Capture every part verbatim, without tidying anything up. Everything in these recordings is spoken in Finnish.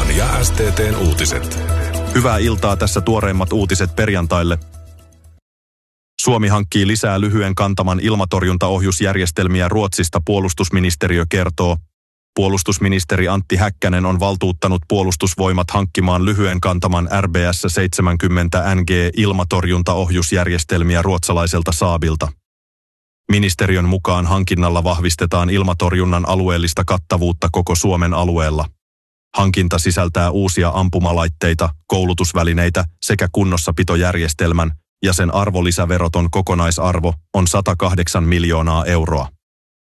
Novan ja S T T:n uutiset. Hyvää iltaa, tässä tuoreimmat uutiset perjantaille. Suomi hankkii lisää lyhyen kantaman ilmatorjuntaohjusjärjestelmiä Ruotsista, puolustusministeriö kertoo. Puolustusministeri Antti Häkkänen on valtuuttanut puolustusvoimat hankkimaan lyhyen kantaman R B S seitsemänkymmentä N G ilmatorjuntaohjusjärjestelmiä ruotsalaiselta Saabilta. Ministeriön mukaan hankinnalla vahvistetaan ilmatorjunnan alueellista kattavuutta koko Suomen alueella. Hankinta sisältää uusia ampumalaitteita, koulutusvälineitä sekä kunnossapitojärjestelmän, ja sen arvonlisäveroton kokonaisarvo on sata kahdeksan miljoonaa euroa.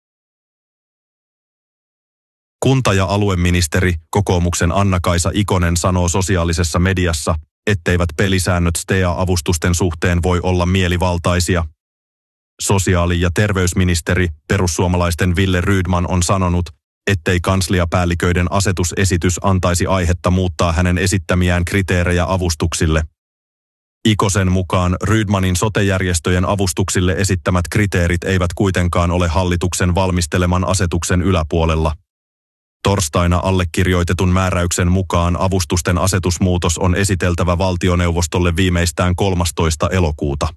Kunta- ja alueministeri, kokoomuksen Anna-Kaisa Ikonen sanoo sosiaalisessa mediassa, etteivät pelisäännöt S T E A-avustusten suhteen voi olla mielivaltaisia. Sosiaali- ja terveysministeri, perussuomalaisten Wille Rydman on sanonut, ettei kansliapäälliköiden asetusesitys antaisi aihetta muuttaa hänen esittämiään kriteerejä avustuksille. Ikosen mukaan Rydmanin sote-järjestöjen avustuksille esittämät kriteerit eivät kuitenkaan ole hallituksen valmisteleman asetuksen yläpuolella. Torstaina allekirjoitetun määräyksen mukaan avustusten asetusmuutos on esiteltävä valtioneuvostolle viimeistään kolmastoista elokuuta.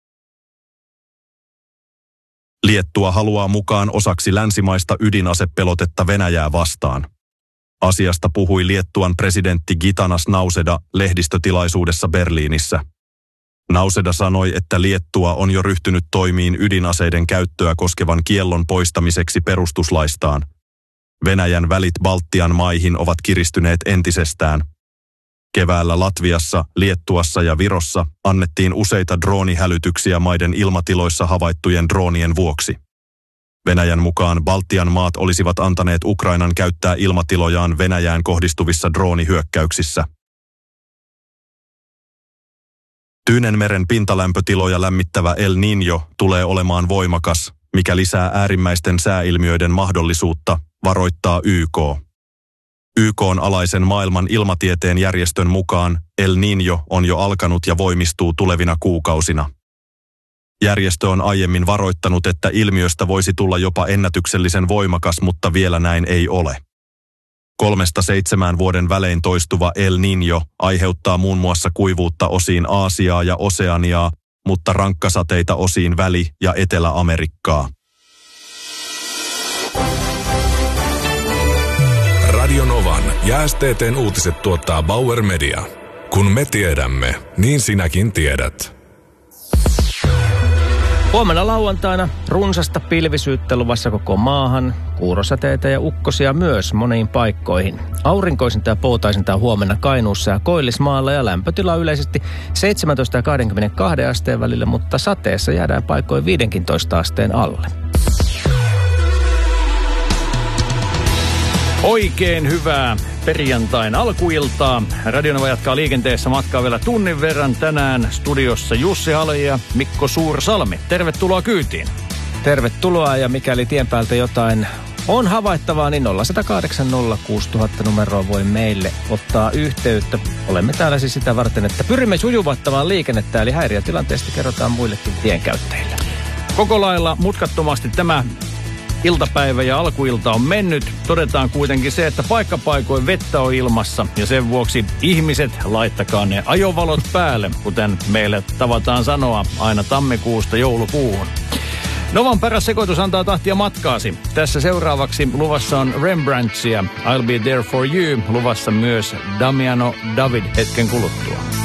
Liettua haluaa mukaan osaksi länsimaista ydinasepelotetta Venäjää vastaan. Asiasta puhui Liettuan presidentti Gitanas Nauseda lehdistötilaisuudessa Berliinissä. Nauseda sanoi, että Liettua on jo ryhtynyt toimiin ydinaseiden käyttöä koskevan kiellon poistamiseksi perustuslaistaan. Venäjän välit Baltian maihin ovat kiristyneet entisestään. Keväällä Latviassa, Liettuassa ja Virossa annettiin useita droonihälytyksiä maiden ilmatiloissa havaittujen droonien vuoksi. Venäjän mukaan Baltian maat olisivat antaneet Ukrainan käyttää ilmatilojaan Venäjään kohdistuvissa droonihyökkäyksissä. Tyynenmeren pintalämpötiloja lämmittävä El Niño tulee olemaan voimakas, mikä lisää äärimmäisten sääilmiöiden mahdollisuutta, varoittaa Y K. Y K:n alaisen maailman ilmatieteen järjestön mukaan El Niño on jo alkanut ja voimistuu tulevina kuukausina. Järjestö on aiemmin varoittanut, että ilmiöstä voisi tulla jopa ennätyksellisen voimakas, mutta vielä näin ei ole. Kolmesta seitsemään vuoden välein toistuva El Niño aiheuttaa muun muassa kuivuutta osiin Aasiaa ja Oseaniaa, mutta rankkasateita osiin Väli- ja Etelä-Amerikkaa. Radio Novan ja S T T:n uutiset tuottaa Bauer Media. Kun me tiedämme, niin sinäkin tiedät. Huomenna lauantaina runsasta pilvisyyttä luvassa koko maahan, kuurosäteitä ja ukkosia myös moniin paikkoihin. Aurinkoisinta ja poutaisinta huomenna Kainuussa ja Koillismaalla ja lämpötila yleisesti seitsemäntoista ja kaksikymmentäkaksi asteen välillä, mutta sateessa jäädään paikoin viisitoista asteen alle. Oikein hyvää perjantain alkuiltaa. Radio Nova jatkaa liikenteessä matkaa vielä tunnin verran. Tänään studiossa Jussi Halonen ja Mikko Suursalmi. Tervetuloa kyytiin. Tervetuloa, ja mikäli tien päältä jotain on havaittavaa, niin nolla yksi nolla kahdeksan nolla kuusi nolla nolla nolla numeroa voi meille ottaa yhteyttä. Olemme täällä siis sitä varten, että pyrimme sujuvattamaan liikennettä, eli häiriötilanteesta kerrotaan muillekin tienkäyttäjille. Koko lailla mutkattomasti tämä iltapäivä ja alkuilta on mennyt. Todetaan kuitenkin se, että paikkapaikoin vettä on ilmassa ja sen vuoksi ihmiset, laittakaa ne ajovalot päälle, kuten meille tavataan sanoa aina tammikuusta joulukuuhun. Novan paras sekoitus antaa tahtia matkaasi. Tässä seuraavaksi luvassa on Rembrandtsia, I'll Be There For You, luvassa myös Damiano David hetken kuluttua.